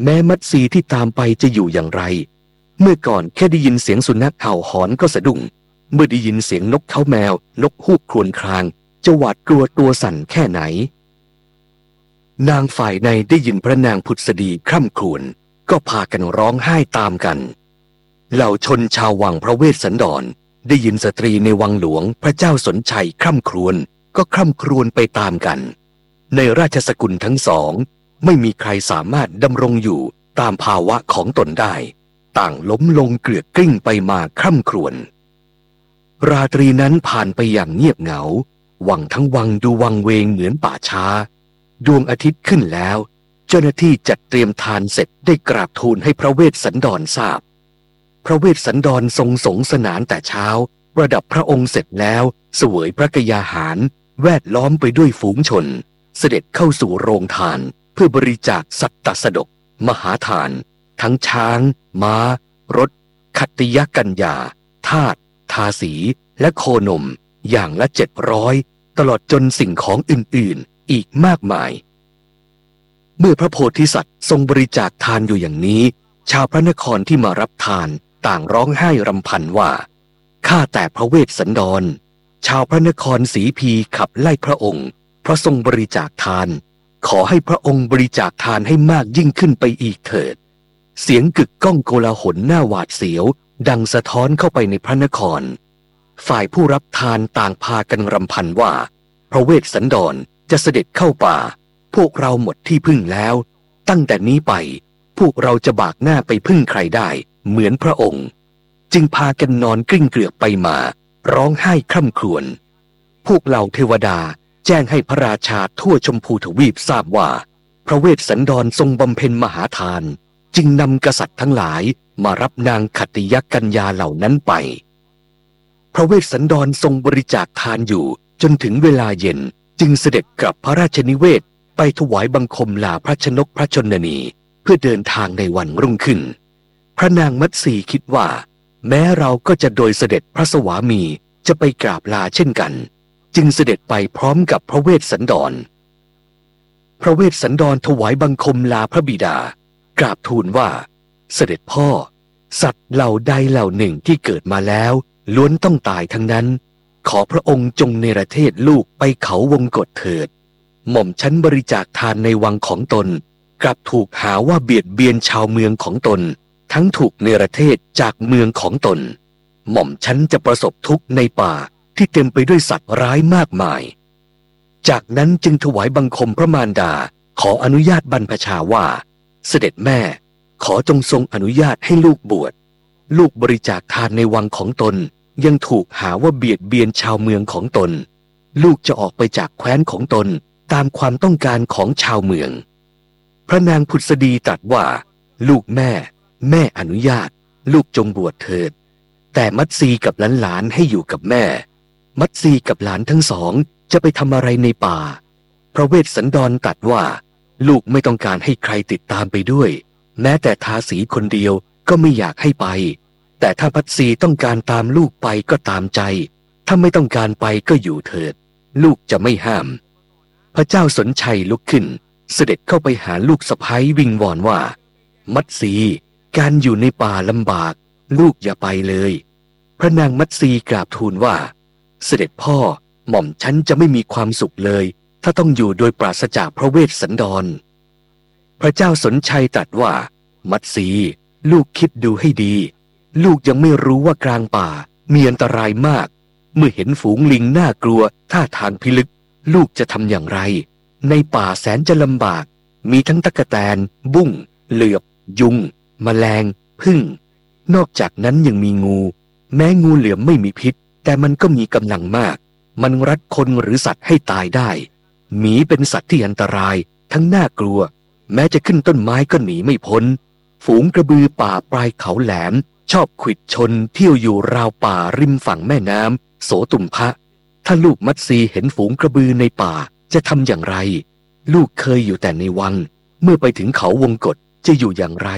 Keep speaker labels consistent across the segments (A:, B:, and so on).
A: แม้มัตสีที่ตามไปจะอยู่อย่างไรเมื่อก่อนแค่ได้ยินเสียงสุนัขเห่าหอนก็สะดุ้งเมื่อได้ยินเสียงนกเขาแมวนกฮูกครวญครางจะหวาดกลัวตัวสั่นแค่ไหนนางฝ่ายในได้ยินพระนางผุดสดีคร่ำครวญก็พากันร้องไห้ตามกันเหล่าชนชาววังพระเวสสันดรได้ยินสตรีในวังหลวงพระเจ้าสนชัยคร่ำครวญก็คร่ำครวญไปตามกันในราชสกุลทั้งสองไม่มีใครสามารถดำรงอยู่ตามภาวะของตนได้ต่างล้มลงเกลือกกลิ้งไปมาคร่ำครวญราตรีนั้นผ่านไปอย่างเงียบเหงาวังทั้งวังดูวังเวงเหมือนป่าช้าดวงอาทิตย์ขึ้นแล้วเจ้าหน้าที่จัดเตรียมทานเสร็จได้กราบทูลให้พระเวสสันดรทราบพระเวสสันดรทรงสงสนานแต่เช้าประดับพระองค์เสร็จแล้วเสวยพระกยาหารแวดล้อมไปด้วยฝูงชนเสด็จเข้าสู่โรงทานเพื่อบริจาคสัตตสดกมหาทานทั้งช้างม้ารถขัตติยกัญญาทาสทาสีและโคนมอย่างละ700ตลอดจนสิ่งของอื่นๆอีกมากมายเมื่อพระโพธิสัตว์ทรงบริจาคทานอยู่อย่างนี้ชาวพระนครที่มารับทานต่างร้องไห้รำพันว่าข้าแต่พระเวสสันดรชาวพระนครสีพีขับไล่พระองค์เพราะทรงบริจาคทานขอให้พระองค์บริจาคทานให้มากยิ่งขึ้นไปอีกเถิดเสียงกึกก้องโกลาหลหน้าหวาดเสียวดังสะท้อนเข้าไปในพระนครฝ่ายผู้รับทานต่างพากันรำพันว่าพระเวสสันดรจะเสด็จเข้าป่าพวกเราหมดที่พึ่งแล้วตั้งแต่นี้ไปพวกเราจะบากหน้าไปพึ่งใครได้เหมือนพระองค์จึงพากันนอนกลิ้งเกลือกไปมาร้องไห้คร่ำครวญพวกเหล่าเทวดาแจ้งให้พระราชาทั่วชมพูทวีปทราบว่าพระเวสสันดรทรงบำเพ็ญมหาทานจึงนำกษัตริย์ทั้งหลายมารับนางขัตติยกัญญาเหล่านั้นไปพระเวสสันดรทรงบริจาคทานอยู่จนถึงเวลาเย็นจึงเสด็จกลับพระราชนิเวศไปถวายบังคมลาพระชนกพระชนนีเพื่อเดินทางในวันรุ่งขึ้นพระนางมัตสีคิดว่าแม้เราก็จะโดยเสด็จพระสวามีจะไปกราบลาเช่นกันจึงเสด็จไปพร้อมกับพระเวสสันดรพระเวสสันดรถวายบังคมลาพระบิดากราบทูลว่าเสด็จพ่อสัตว์เหล่าใดเหล่าหนึ่งที่เกิดมาแล้วล้วนต้องตายทั้งนั้นขอพระองค์จงเนรเทศลูกไปเขาวงกฏเถิดหม่อมชั้นบริจาคทานในวังของตนกลับถูกหาว่าเบียดเบียนชาวเมืองของตนทั้งถูกเนรเทศจากเมืองของตนหม่อมชั้นจะประสบทุกข์ในป่าที่เต็มไปด้วยสัตว์ร้ายมากมายจากนั้นจึงถวายบังคมพระมารดาขออนุญาตบรรพชาว่าเสด็จแม่ขอจงทรงอนุญาตให้ลูกบวชลูกบริจาคทานในวังของตนยังถูกหาว่าเบียดเบียนชาวเมืองของตนลูกจะออกไปจากแคว้นของตนตามความต้องการของชาวเมืองพระนางผุดสดีตรัสว่าลูกแม่อนุญาตลูกจงบวชเถิดแต่มัตสีกับหลานให้อยู่กับแม่มัตสีกับหลานทั้งสองจะไปทำอะไรในป่าพระเวสสันดรตรัสว่าลูกไม่ต้องการให้ใครติดตามไปด้วยแม้แต่ทาสีคนเดียวก็ไม่อยากให้ไปแต่ถ้ามัตสีต้องการตามลูกไปก็ตามใจถ้าไม่ต้องการไปก็อยู่เถิดลูกจะไม่ห้ามพระเจ้าสนชัยลุกขึ้นเสด็จเข้าไปหาลูกสะใภ้วิงวอนว่ามัตสีการอยู่ในป่าลำบากลูกอย่าไปเลยพระนางมัตสีกราบทูลว่าเสด็จพ่อหม่อมฉันจะไม่มีความสุขเลยถ้าต้องอยู่โดยปราศจากพระเวสสันดรพระเจ้าสนชัยตรัสว่ามัตสีลูกคิดดูให้ดีลูกยังไม่รู้ว่ากลางป่ามีอันตรายมากเมื่อเห็นฝูงลิงน่ากลัวท่าทางพิลึกลูกจะทำอย่างไรในป่าแสนจะลำบากมีทั้งตั๊กแตนบุ้งเหลือบยุงแมลงผึ้งนอกจากนั้นยังมีงูแม้งูเหลือมไม่มีพิษแต่มันก็มีกำลังมากมันรัดคนหรือสัตว์ให้ตายได้หมีเป็นสัตว์ที่อันตรายทั้งน่ากลัวแม้จะขึ้นต้นไม้ก็หนีไม่พ้นฝูงกระบือป่าปลายเขาแหลมชอบขวิดชนเที่ยวอยู่ราวป่าริมฝั่งแม่น้ำโสตุมพะถ้าลูกมัตสีเห็นฝูงกระบือในป่าจะทำอย่างไรลูกเคยอยู่แต่ในวังเมื่อไปถึงเขาวงกฏจะอยู่อย่างไร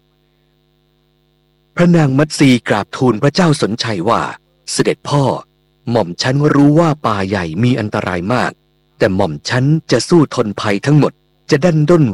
A: พระนางมัตสีกราบทูลพระเจ้าสนชัยว่าเสด็จพ่อหม่อมฉันรู้ว่าป่าใหญ่มีอันตรายมากแต่หม่อมฉันจะสู้ทนภัยทั้งหมดจะดันด้น